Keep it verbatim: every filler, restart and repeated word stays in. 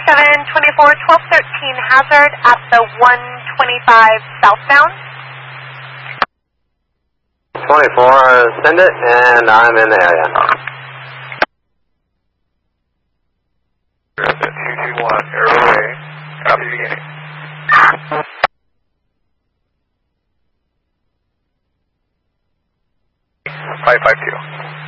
seven twenty-four twelve thirteen hazard at the one twenty-five southbound. twenty-four, send it, and I'm in the area. two two one, airway, copy beginning. five five two.